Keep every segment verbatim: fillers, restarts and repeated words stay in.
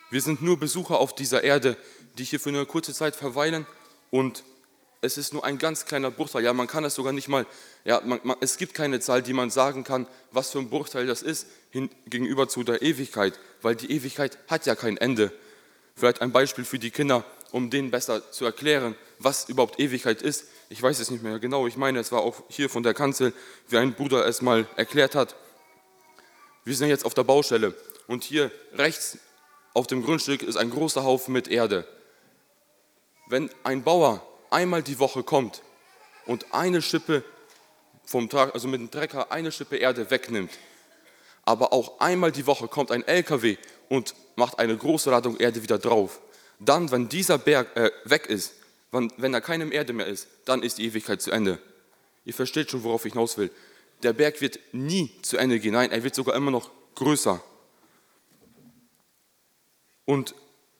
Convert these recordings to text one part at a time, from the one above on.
Wir sind nur Besucher auf dieser Erde, die hier für eine kurze Zeit verweilen und es ist nur ein ganz kleiner Bruchteil. Ja, man kann das sogar nicht mal, ja, man, man, es gibt keine Zahl, die man sagen kann, was für ein Bruchteil das ist hin, gegenüber zu der Ewigkeit, weil die Ewigkeit hat ja kein Ende. Vielleicht ein Beispiel für die Kinder, um denen besser zu erklären, was überhaupt Ewigkeit ist. Ich weiß es nicht mehr genau, ich meine, es war auch hier von der Kanzel, wie ein Bruder es mal erklärt hat. Wir sind jetzt auf der Baustelle und hier rechts auf dem Grundstück ist ein großer Haufen mit Erde. Wenn ein Bauer einmal die Woche kommt und eine Schippe vom Tag, also mit dem Trecker eine Schippe Erde wegnimmt, aber auch einmal die Woche kommt ein L K W und macht eine große Ladung Erde wieder drauf, dann, wenn dieser Berg äh, weg ist, wenn, wenn da keine Erde mehr ist, dann ist die Ewigkeit zu Ende. Ihr versteht schon, worauf ich hinaus will. Der Berg wird nie zu Ende gehen, nein, er wird sogar immer noch größer. Und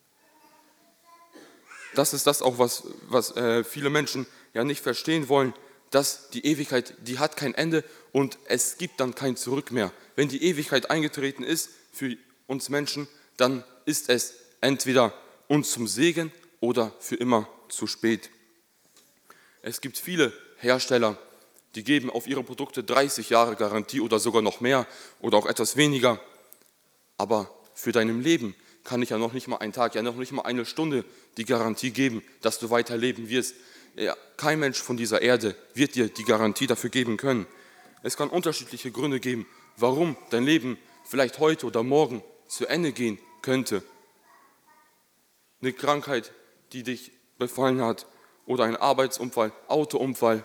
das ist das auch, was, was äh, viele Menschen ja nicht verstehen wollen, dass die Ewigkeit, die hat kein Ende und es gibt dann kein Zurück mehr. Wenn die Ewigkeit eingetreten ist für uns Menschen, dann ist es entweder uns zum Segen oder für immer zu spät. Es gibt viele Hersteller, die geben auf ihre Produkte dreißig Jahre Garantie oder sogar noch mehr oder auch etwas weniger. Aber für dein Leben kann ich ja noch nicht mal einen Tag, ja noch nicht mal eine Stunde die Garantie geben, dass du weiterleben wirst. Ja, kein Mensch von dieser Erde wird dir die Garantie dafür geben können. Es kann unterschiedliche Gründe geben, warum dein Leben vielleicht heute oder morgen zu Ende gehen könnte. Eine Krankheit, die dich befallen hat oder ein Arbeitsunfall, Autounfall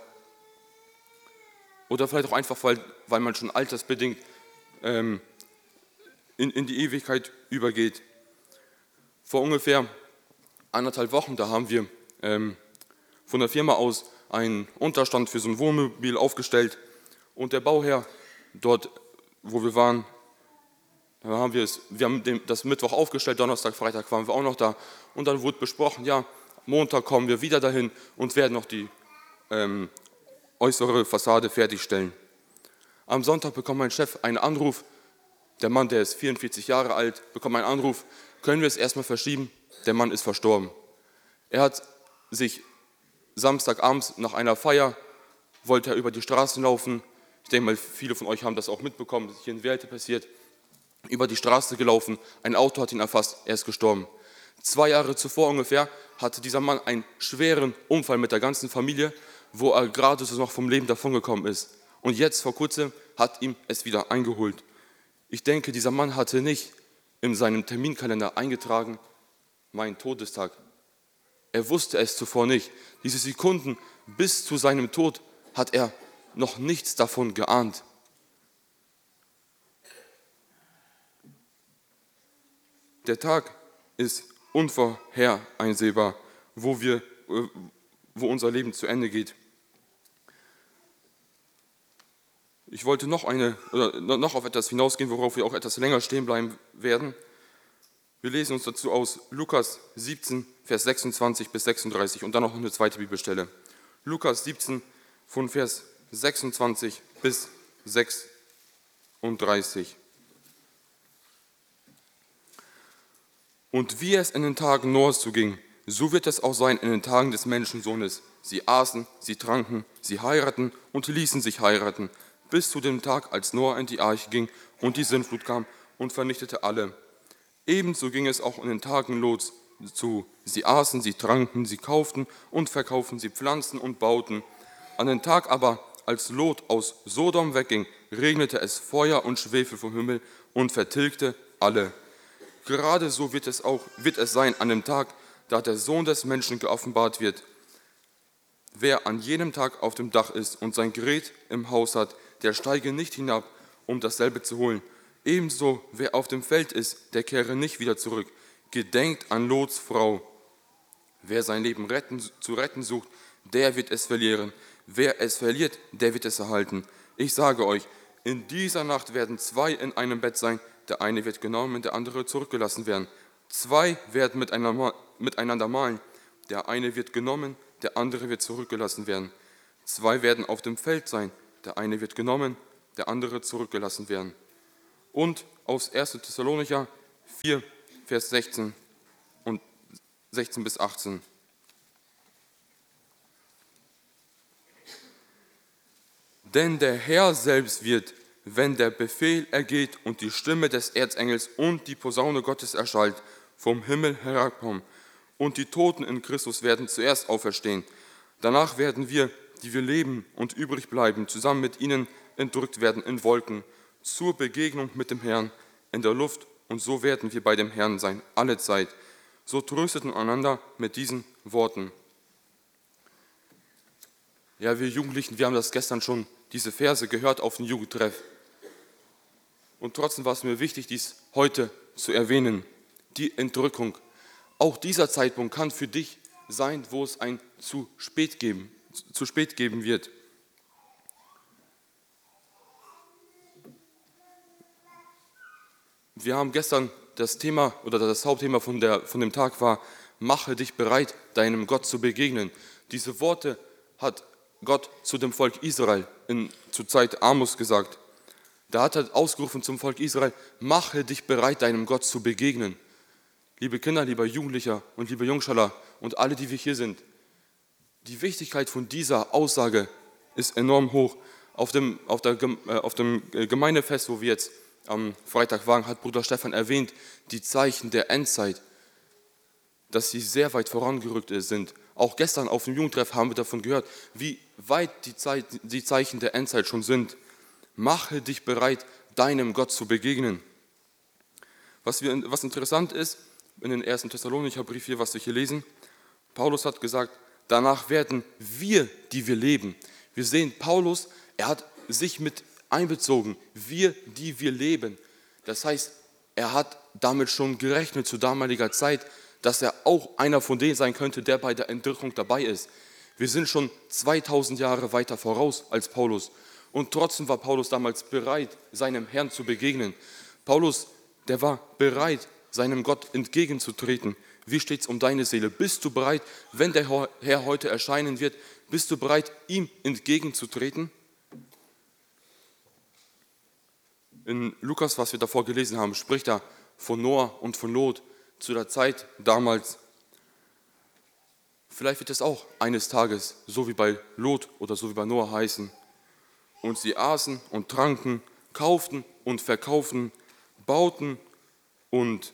oder vielleicht auch einfach, weil, weil man schon altersbedingt ähm, in, in die Ewigkeit übergeht. Vor ungefähr anderthalb Wochen, da haben wir ähm, von der Firma aus einen Unterstand für so ein Wohnmobil aufgestellt und der Bauherr dort, wo wir waren, da haben wir es, wir haben den, das Mittwoch aufgestellt, Donnerstag, Freitag waren wir auch noch da und dann wurde besprochen, ja, Montag kommen wir wieder dahin und werden noch die ähm, äußere Fassade fertigstellen. Am Sonntag bekommt mein Chef einen Anruf, der Mann, der ist vierundvierzig Jahre alt, bekommt einen Anruf, können wir es erstmal verschieben, der Mann ist verstorben. Er hat sich Samstagabends nach einer Feier, wollte er über die Straßen laufen, ich denke mal, viele von euch haben das auch mitbekommen, das ist hier in Welte passiert, über die Straße gelaufen, ein Auto hat ihn erfasst, er ist gestorben. Zwei Jahre zuvor ungefähr hatte dieser Mann einen schweren Unfall mit der ganzen Familie, wo er gerade so noch vom Leben davongekommen ist. Und jetzt vor kurzem hat ihm es wieder eingeholt. Ich denke, dieser Mann hatte nicht in seinem Terminkalender eingetragen, mein Todestag. Er wusste es zuvor nicht. Diese Sekunden bis zu seinem Tod hat er noch nichts davon geahnt. Der Tag ist unvorhersehbar, wo, wir, wo unser Leben zu Ende geht. Ich wollte noch, eine, oder noch auf etwas hinausgehen, worauf wir auch etwas länger stehen bleiben werden. Wir lesen uns dazu aus Lukas siebzehn, Vers sechsundzwanzig bis sechsunddreißig und dann noch eine zweite Bibelstelle. Lukas siebzehn von Vers sechsundzwanzig bis sechsunddreißig. Und wie es in den Tagen Noahs zuging, so wird es auch sein in den Tagen des Menschensohnes. Sie aßen, sie tranken, sie heiraten und ließen sich heiraten, bis zu dem Tag, als Noah in die Arche ging und die Sintflut kam und vernichtete alle. Ebenso ging es auch in den Tagen Lots zu. Sie aßen, sie tranken, sie kauften und verkauften, sie pflanzten und bauten. An den Tag aber, als Lot aus Sodom wegging, regnete es Feuer und Schwefel vom Himmel und vertilgte alle. Gerade so wird es auch wird es sein an dem Tag, da der Sohn des Menschen geoffenbart wird. Wer an jenem Tag auf dem Dach ist und sein Gerät im Haus hat, der steige nicht hinab, um dasselbe zu holen. Ebenso, wer auf dem Feld ist, der kehre nicht wieder zurück. Gedenkt an Lots Frau. Wer sein Leben retten, zu retten sucht, der wird es verlieren. Wer es verliert, der wird es erhalten. Ich sage euch, in dieser Nacht werden zwei in einem Bett sein. Der eine wird genommen, der andere zurückgelassen werden. Zwei werden miteinander malen. Der eine wird genommen, der andere wird zurückgelassen werden. Zwei werden auf dem Feld sein. Der eine wird genommen, der andere zurückgelassen werden. Und aus erster Thessalonicher vier, Vers sechzehn und sechzehn bis achtzehn. Denn der Herr selbst wird, wenn der Befehl ergeht und die Stimme des Erzengels und die Posaune Gottes erschallt, vom Himmel herabkommen. Und die Toten in Christus werden zuerst auferstehen. Danach werden wir, die wir leben und übrig bleiben, zusammen mit ihnen entrückt werden in Wolken, zur Begegnung mit dem Herrn in der Luft. Und so werden wir bei dem Herrn sein, alle Zeit. So trösteten einander mit diesen Worten. Ja, wir Jugendlichen, wir haben das gestern schon, diese Verse gehört auf dem Jugendtreff. Und trotzdem war es mir wichtig, dies heute zu erwähnen. Die Entrückung. Auch dieser Zeitpunkt kann für dich sein, wo es ein zu spät geben, zu spät geben wird. Wir haben gestern das Thema oder das Hauptthema von, der, von dem Tag war, mache dich bereit, deinem Gott zu begegnen. Diese Worte hat Gott zu dem Volk Israel in, zur Zeit Amos gesagt. Da hat er ausgerufen zum Volk Israel, mache dich bereit, deinem Gott zu begegnen. Liebe Kinder, lieber Jugendlicher und liebe Jungschaller und alle, die wir hier sind, die Wichtigkeit von dieser Aussage ist enorm hoch. Auf dem, auf der, auf dem Gemeindefest, wo wir jetzt am Freitag waren, hat Bruder Stefan erwähnt, die Zeichen der Endzeit, dass sie sehr weit vorangerückt sind. Auch gestern auf dem Jugendtreff haben wir davon gehört, wie weit die, Zeit, die Zeichen der Endzeit schon sind. Mache dich bereit, deinem Gott zu begegnen. Was, wir, was interessant ist, in den ersten Thessalonicher Brief hier, was wir hier lesen, Paulus hat gesagt, danach werden wir, die wir leben. Wir sehen, Paulus, er hat sich mit einbezogen, wir, die wir leben. Das heißt, er hat damit schon gerechnet zu damaliger Zeit, dass er auch einer von denen sein könnte, der bei der Entrückung dabei ist. Wir sind schon zweitausend Jahre weiter voraus als Paulus. Und trotzdem war Paulus damals bereit, seinem Herrn zu begegnen. Paulus, der war bereit, seinem Gott entgegenzutreten. Wie steht es um deine Seele? Bist du bereit, wenn der Herr heute erscheinen wird, bist du bereit, ihm entgegenzutreten? In Lukas, was wir davor gelesen haben, spricht er von Noah und von Lot zu der Zeit damals. Vielleicht wird es auch eines Tages so wie bei Lot oder so wie bei Noah heißen. Und sie aßen und tranken, kauften und verkauften, bauten und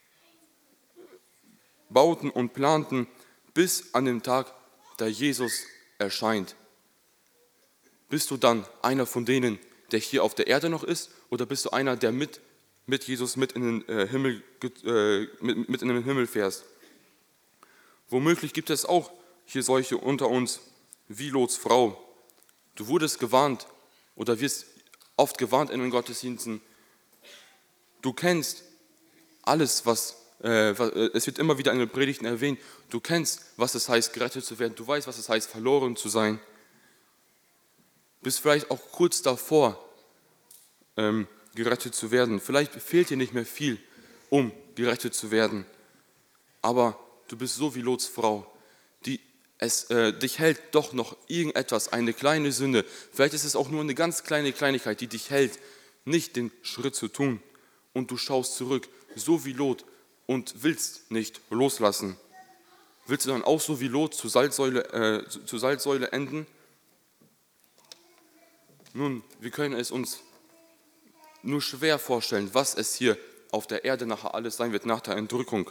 bauten und planten bis an den Tag, da Jesus erscheint. Bist du dann einer von denen, der hier auf der Erde noch ist, oder bist du einer, der mit, mit Jesus mit in den äh, Himmel, äh, mit, mit in den Himmel fährst? Womöglich gibt es auch hier solche unter uns, wie Lots Frau. Du wurdest gewarnt oder wirst oft gewarnt in den Gottesdiensten. Du kennst alles, was, äh, was es wird immer wieder in den Predigten erwähnt, du kennst, was es heißt, gerettet zu werden, du weißt, was es heißt, verloren zu sein. Bist vielleicht auch kurz davor, ähm, gerettet zu werden. Vielleicht fehlt dir nicht mehr viel, um gerettet zu werden. Aber du bist so wie Lots Frau, die es, äh, dich hält doch noch irgendetwas, eine kleine Sünde. Vielleicht ist es auch nur eine ganz kleine Kleinigkeit, die dich hält, nicht den Schritt zu tun. Und du schaust zurück, so wie Lot, und willst nicht loslassen. Willst du dann auch so wie Lot zur Salzsäule, äh, zur Salzsäule enden? Nun, wir können es uns nur schwer vorstellen, was es hier auf der Erde nachher alles sein wird nach der Entrückung.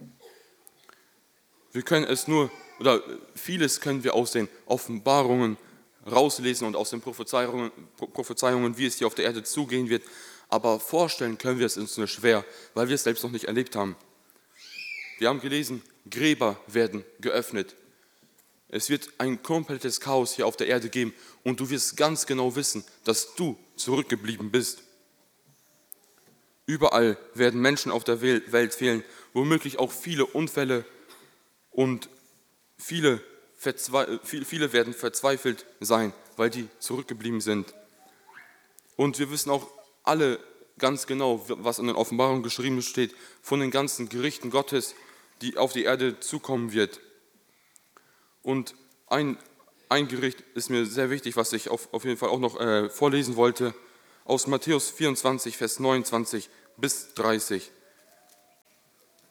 Wir können es nur, oder vieles können wir aus den Offenbarungen rauslesen und aus den Prophezeiungen, Prophezeiungen, wie es hier auf der Erde zugehen wird. Aber vorstellen können wir es uns nur schwer, weil wir es selbst noch nicht erlebt haben. Wir haben gelesen, Gräber werden geöffnet. Es wird ein komplettes Chaos hier auf der Erde geben und du wirst ganz genau wissen, dass du zurückgeblieben bist. Überall werden Menschen auf der Welt fehlen, womöglich auch viele Unfälle und viele, viele werden verzweifelt sein, weil die zurückgeblieben sind. Und wir wissen auch alle ganz genau, was in den Offenbarungen geschrieben steht, von den ganzen Gerichten Gottes, die auf die Erde zukommen wird. Und ein, ein Gericht ist mir sehr wichtig, was ich auf, auf jeden Fall auch noch äh, vorlesen wollte, aus Matthäus vierundzwanzig, Vers neunundzwanzig bis dreißig.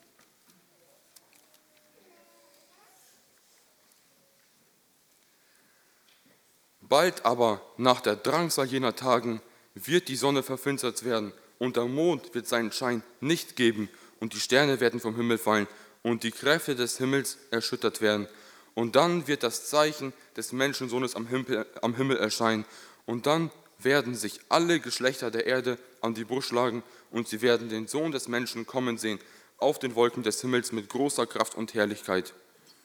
Bald aber nach der Drangsal jener Tagen wird die Sonne verfinstert werden und der Mond wird seinen Schein nicht geben und die Sterne werden vom Himmel fallen und die Kräfte des Himmels erschüttert werden. Und dann wird das Zeichen des Menschensohnes am Himmel, am Himmel erscheinen. Und dann werden sich alle Geschlechter der Erde an die Brust schlagen und sie werden den Sohn des Menschen kommen sehen auf den Wolken des Himmels mit großer Kraft und Herrlichkeit.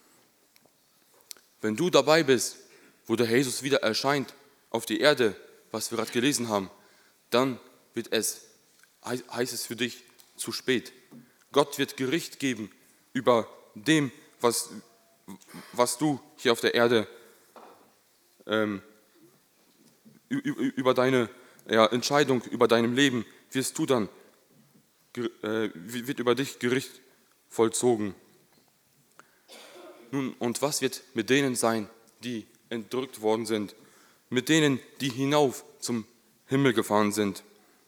Wenn du dabei bist, wo der Jesus wieder erscheint auf die Erde, was wir gerade gelesen haben, dann wird es, heißt es für dich, zu spät. Gott wird Gericht geben über dem, was, was du hier auf der Erde, ähm, über deine ja, Entscheidung, über deinem Leben, wirst du dann, äh, wird über dich Gericht vollzogen. Nun, und was wird mit denen sein, die entrückt worden sind, mit denen, die hinauf zum Himmel gefahren sind?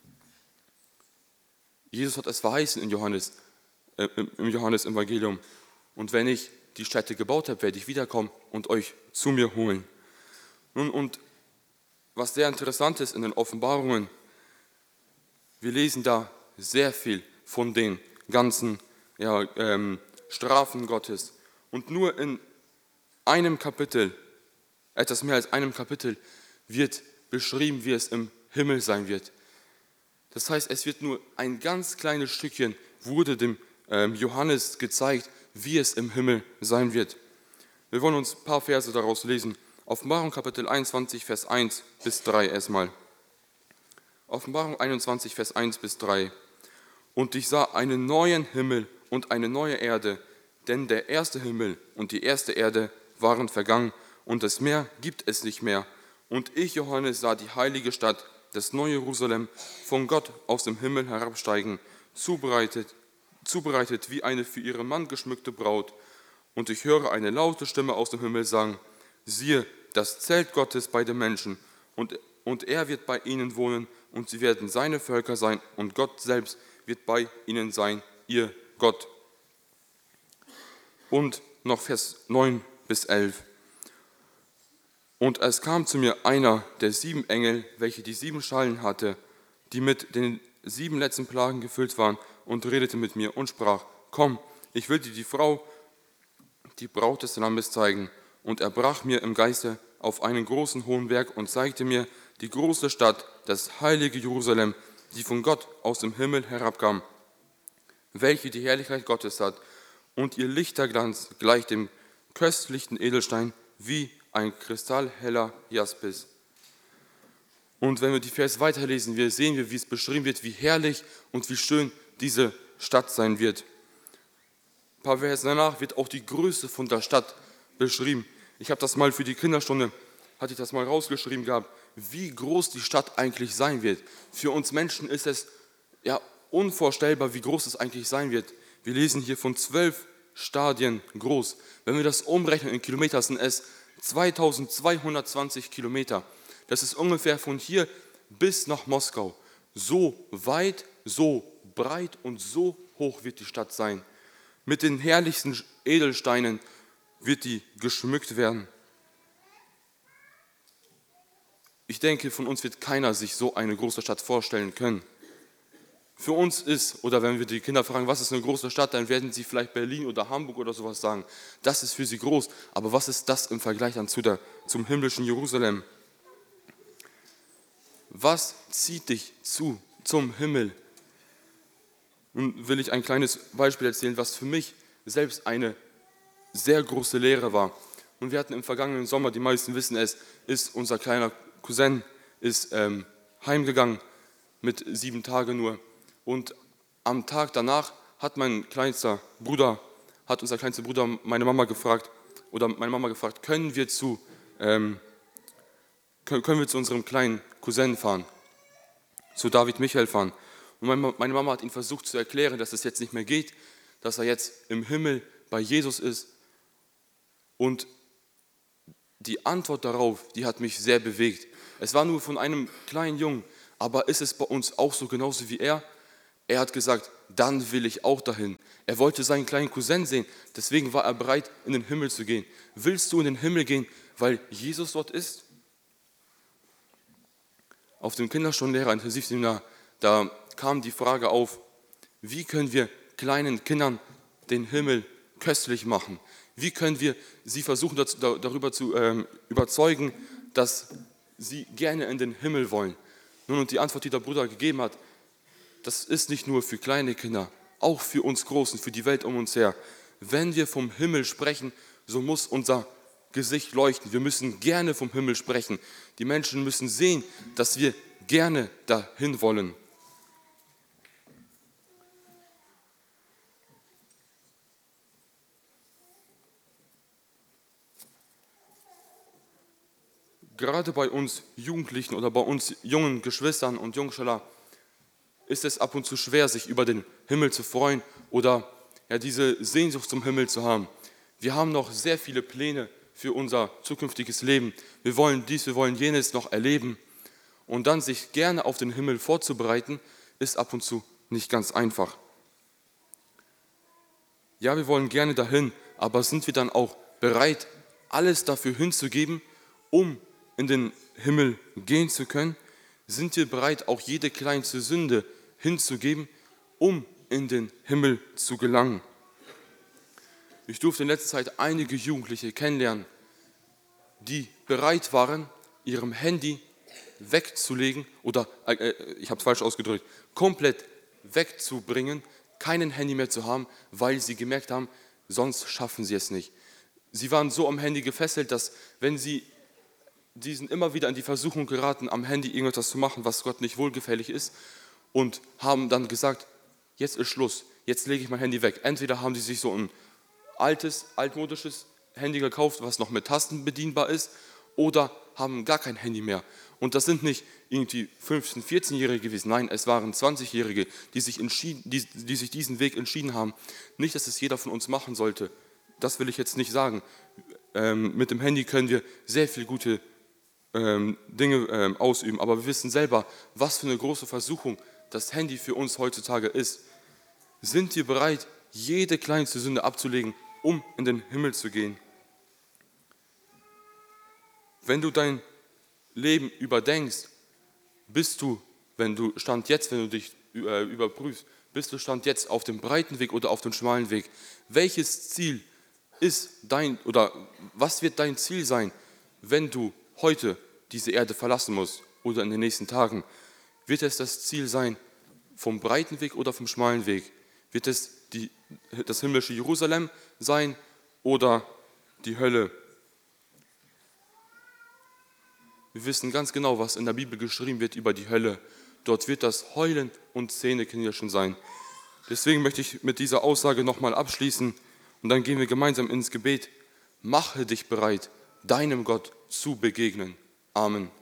Jesus hat es verheißen in Johannes, äh, im Johannes-Evangelium. Und wenn ich die Städte gebaut habe, werde ich wiederkommen und euch zu mir holen. Nun, und was sehr interessant ist in den Offenbarungen, wir lesen da sehr viel von den ganzen ja, ähm, Strafen Gottes. Und nur in einem Kapitel, etwas mehr als einem Kapitel, wird beschrieben, wie es im Himmel sein wird. Das heißt, es wird nur ein ganz kleines Stückchen, wurde dem ähm, Johannes gezeigt, wie es im Himmel sein wird. Wir wollen uns ein paar Verse daraus lesen. Offenbarung Kapitel einundzwanzig, Vers eins bis drei erstmal. Offenbarung einundzwanzig, Vers eins bis drei. Und ich sah einen neuen Himmel und eine neue Erde, denn der erste Himmel und die erste Erde waren vergangen und das Meer gibt es nicht mehr. Und ich, Johannes, sah die heilige Stadt, das neue Jerusalem, von Gott aus dem Himmel herabsteigen, zubereitet, zubereitet wie eine für ihren Mann geschmückte Braut. Und ich höre eine laute Stimme aus dem Himmel sagen, siehe, das Zelt Gottes bei den Menschen, und, und er wird bei ihnen wohnen, und sie werden seine Völker sein, und Gott selbst wird bei ihnen sein, ihr Gott. Und noch Vers neun bis elf. Und es kam zu mir einer der sieben Engel, welche die sieben Schalen hatte, die mit den sieben letzten Plagen gefüllt waren, und redete mit mir und sprach, komm, ich will dir die Frau, die Braut des Lammes zeigen. Und er brach mir im Geiste auf einen großen hohen Berg und zeigte mir die große Stadt, das heilige Jerusalem, die von Gott aus dem Himmel herabkam, welche die Herrlichkeit Gottes hat, und ihr Lichterglanz gleicht dem köstlichsten Edelstein wie ein kristallheller Jaspis. Und wenn wir die Vers weiterlesen, wir sehen wir, wie es beschrieben wird, wie herrlich und wie schön diese Stadt sein wird. Ein paar Verse danach wird auch die Größe von der Stadt beschrieben. Ich habe das mal für die Kinderstunde, hatte ich das mal rausgeschrieben gehabt, wie groß die Stadt eigentlich sein wird. Für uns Menschen ist es ja unvorstellbar, wie groß es eigentlich sein wird. Wir lesen hier von zwölf Stadien groß. Wenn wir das umrechnen in Kilometer, sind es zweitausendzweihundertzwanzig Kilometer. Das ist ungefähr von hier bis nach Moskau. So weit, so breit und so hoch wird die Stadt sein. Mit den herrlichsten Edelsteinen wird die geschmückt werden. Ich denke, von uns wird keiner sich so eine große Stadt vorstellen können. Für uns ist, oder wenn wir die Kinder fragen, was ist eine große Stadt, dann werden sie vielleicht Berlin oder Hamburg oder sowas sagen. Das ist für sie groß, aber was ist das im Vergleich dann zu der, zum himmlischen Jerusalem? Was zieht dich zu, zum Himmel? Nun will ich ein kleines Beispiel erzählen, was für mich selbst eine sehr große Lehre war. Und wir hatten im vergangenen Sommer, die meisten wissen es, ist unser kleiner Cousin ist ähm, heimgegangen mit sieben Tagen nur. Und am Tag danach hat mein kleinster Bruder, hat unser kleinster Bruder meine Mama gefragt, oder meine Mama gefragt, können wir zu, ähm, können, können wir zu unserem kleinen Cousin fahren, zu David Michael fahren. Und meine, meine Mama hat ihn versucht zu erklären, dass es jetzt nicht mehr geht, dass er jetzt im Himmel bei Jesus ist. Und die Antwort darauf, die hat mich sehr bewegt. Es war nur von einem kleinen Jungen, aber ist es bei uns auch so genauso wie er? Er hat gesagt, dann will ich auch dahin. Er wollte seinen kleinen Cousin sehen, deswegen war er bereit, in den Himmel zu gehen. Willst du in den Himmel gehen, weil Jesus dort ist? auf dem Kinderstundenlehrer-Intensivseminar, da kam die Frage auf, wie können wir kleinen Kindern den Himmel köstlich machen? Wie können wir sie versuchen, dazu, darüber zu ähm, überzeugen, dass sie gerne in den Himmel wollen? Nun, und die Antwort, die der Bruder gegeben hat, das ist nicht nur für kleine Kinder, auch für uns Großen, für die Welt um uns her. Wenn wir vom Himmel sprechen, so muss unser Gesicht leuchten. Wir müssen gerne vom Himmel sprechen. Die Menschen müssen sehen, dass wir gerne dahin wollen. Gerade bei uns Jugendlichen oder bei uns jungen Geschwistern und Jungschüler ist es ab und zu schwer, sich über den Himmel zu freuen oder ja, diese Sehnsucht zum Himmel zu haben. Wir haben noch sehr viele Pläne für unser zukünftiges Leben. Wir wollen dies, wir wollen jenes noch erleben. Und dann sich gerne auf den Himmel vorzubereiten, ist ab und zu nicht ganz einfach. Ja, wir wollen gerne dahin, aber sind wir dann auch bereit, alles dafür hinzugeben, um in den Himmel gehen zu können? Sind wir bereit, auch jede kleinste Sünde hinzugeben, um in den Himmel zu gelangen? Ich durfte in letzter Zeit einige Jugendliche kennenlernen, die bereit waren, ihrem Handy wegzulegen oder, äh, ich habe es falsch ausgedrückt, komplett wegzubringen, kein Handy mehr zu haben, weil sie gemerkt haben, sonst schaffen sie es nicht. Sie waren so am Handy gefesselt, dass wenn sie diesen immer wieder in die Versuchung geraten, am Handy irgendetwas zu machen, was Gott nicht wohlgefällig ist, und haben dann gesagt, jetzt ist Schluss, jetzt lege ich mein Handy weg. Entweder haben sie sich so ein altes, altmodisches Handy gekauft, was noch mit Tasten bedienbar ist, oder haben gar kein Handy mehr. Und das sind nicht irgendwie fünfzehn-, vierzehnjährige gewesen, nein, es waren zwanzigjährige, die sich, entschieden, die, die sich diesen Weg entschieden haben. Nicht, dass es jeder von uns machen sollte, das will ich jetzt nicht sagen. Ähm, mit dem Handy können wir sehr viele gute ähm, Dinge ähm, ausüben, aber wir wissen selber, was für eine große Versuchung das Handy für uns heutzutage ist. Sind wir bereit, jede kleinste Sünde abzulegen, um in den Himmel zu gehen? Wenn du dein Leben überdenkst, bist du, wenn du Stand jetzt, wenn du dich äh, überprüfst, bist du Stand jetzt auf dem breiten Weg oder auf dem schmalen Weg? Welches Ziel ist dein, oder was wird dein Ziel sein, wenn du heute diese Erde verlassen musst oder in den nächsten Tagen? Wird es das Ziel sein, vom breiten Weg oder vom schmalen Weg? Wird es die, das himmlische Jerusalem sein oder die Hölle? Wir wissen ganz genau, was in der Bibel geschrieben wird über die Hölle. Dort wird das Heulen und Zähneknirschen sein. Deswegen möchte ich mit dieser Aussage nochmal abschließen und dann gehen wir gemeinsam ins Gebet. Mache dich bereit, deinem Gott zu begegnen. Amen.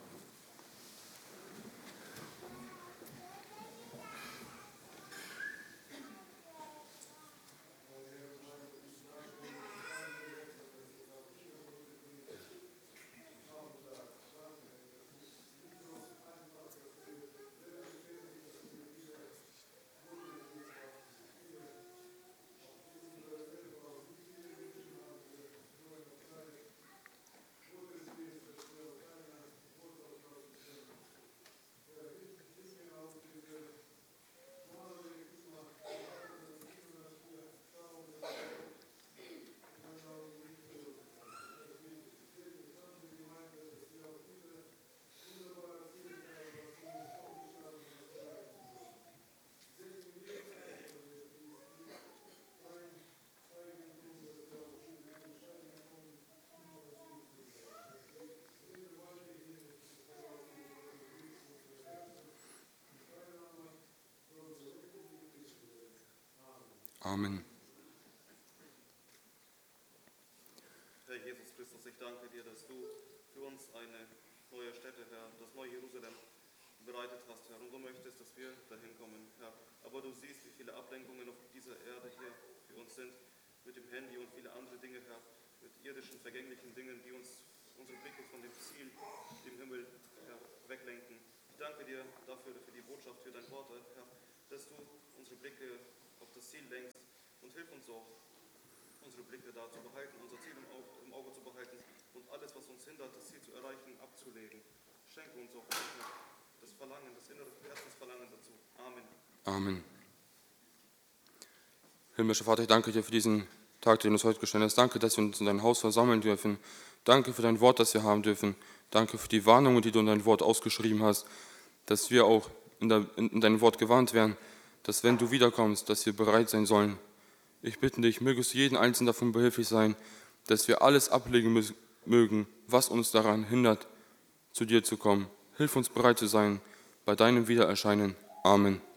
Amen. Herr Jesus Christus, ich danke dir, dass du für uns eine neue Stätte, Herr, das neue Jerusalem bereitet hast, Herr. Und du möchtest, dass wir dahin kommen, Herr. Aber du siehst, wie viele Ablenkungen auf dieser Erde hier für uns sind, mit dem Handy und viele andere Dinge, Herr, mit irdischen, vergänglichen Dingen, die uns unsere Blicke von dem Ziel, dem Himmel, Herr, weglenken. Ich danke dir dafür, für die Botschaft, für dein Wort, Herr, dass du unsere Blicke auf das Ziel lenkst und hilf uns auch, unsere Blicke da zu behalten, unser Ziel im Auge, im Auge zu behalten und alles, was uns hindert, das Ziel zu erreichen, abzulegen. Schenke uns auch das Verlangen, das innere Herzensverlangen dazu. Amen. Amen. Himmlischer Vater, ich danke dir für diesen Tag, den du uns heute gestellt hast. Danke, dass wir uns in dein Haus versammeln dürfen. Danke für dein Wort, das wir haben dürfen. Danke für die Warnungen, die du in dein Wort ausgeschrieben hast, dass wir auch in, der, in, in dein Wort gewarnt werden, dass wenn du wiederkommst, dass wir bereit sein sollen. Ich bitte dich, mögest du jeden Einzelnen davon behilflich sein, dass wir alles ablegen müssen, mögen, was uns daran hindert, zu dir zu kommen. Hilf uns bereit zu sein bei deinem Wiedererscheinen. Amen.